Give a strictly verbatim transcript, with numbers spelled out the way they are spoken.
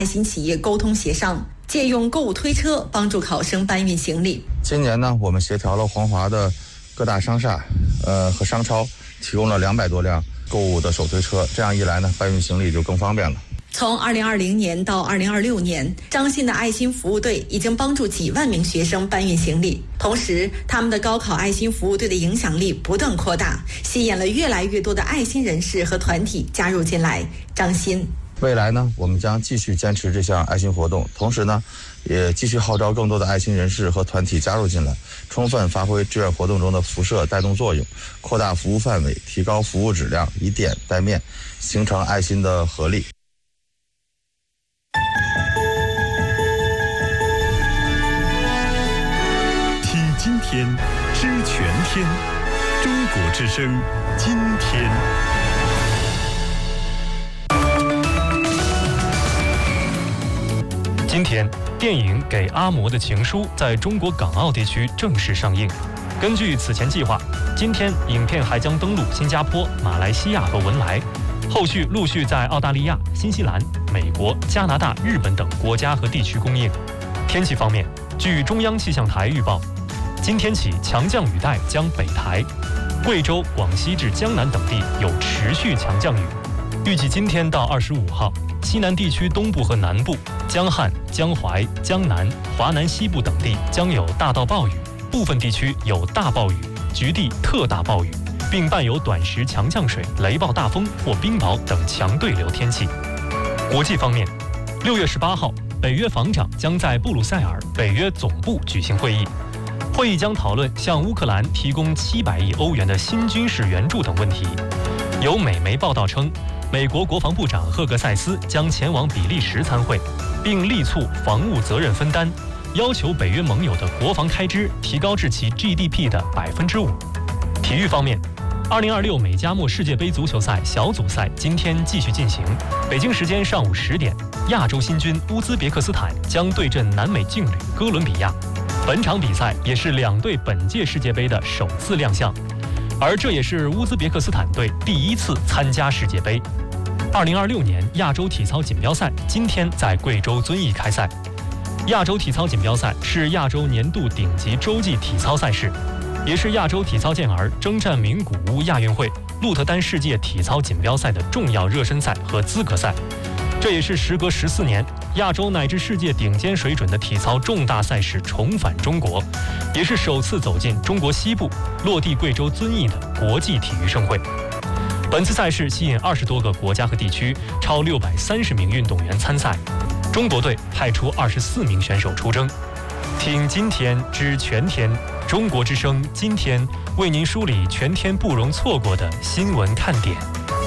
爱心企业沟通协商，借用购物推车帮助考生搬运行李。 今年呢，我们协调了黄华的各大商厦，呃和商超，提供了两百多辆购物的手推车，这样一来呢，搬运行李就更方便了。 从二零二零年到二零二六年，张鑫的爱心服务队已经帮助几万名学生搬运行李，同时他们的高考爱心服务队的影响力不断扩大，吸引了越来越多的爱心人士和团体加入进来。张鑫， 未来呢，我们将继续坚持这项爱心活动，同时呢，也继续号召更多的爱心人士和团体加入进来，充分发挥志愿活动中的辐射带动作用，扩大服务范围，提高服务质量，以点带面，形成爱心的合力。 听今天，知全天，中国之声，今天。 今天，电影《给阿嬷的情书》在中国港澳地区正式上映。根据此前计划，今天影片还将登陆新加坡、马来西亚和文莱，后续陆续在澳大利亚、新西兰、美国、加拿大、日本等国家和地区公映。天气方面，据中央气象台预报，今天起强降雨带将北台，贵州、广西至江南等地有持续强降雨。预计今天到二十五号，西南地区东部和南部、江汉、江淮、江南、华南西部等地将有大到暴雨，部分地区有大暴雨、局地特大暴雨，并伴有短时强降水、雷暴大风或冰雹等强对流天气。国际方面，六月十八号，北约防长将在布鲁塞尔北约总部举行会议，会议将讨论向乌克兰提供七百亿欧元的新军事援助等问题。有美媒报道称，美国国防部长赫格塞斯将前往比利时参会，并力促防务责任分担，要求北约盟友的国防开支提高至其 G D P 的百分之五。体育方面，二零二六美加墨世界杯足球赛小组赛今天继续进行。北京时间上午十点，亚洲新军乌兹别克斯坦将对阵南美劲旅哥伦比亚。本场比赛也是两队本届世界杯的首次亮相，而这也是乌兹别克斯坦队第一次参加世界杯。二零二六年亚洲体操锦标赛今天在贵州遵义开赛。亚洲体操锦标赛是亚洲年度顶级洲际体操赛事，也是亚洲体操健儿征战名古屋亚运会、鹿特丹世界体操锦标赛的重要热身赛和资格赛。这也是时隔十四年，亚洲乃至世界顶尖水准的体操重大赛事重返中国，也是首次走进中国西部、落地贵州遵义的国际体育盛会。本次赛事吸引二十多个国家和地区，超六百三十名运动员参赛。中国队派出二十四名选手出征。听今天知全天，中国之声今天为您梳理全天不容错过的新闻看点。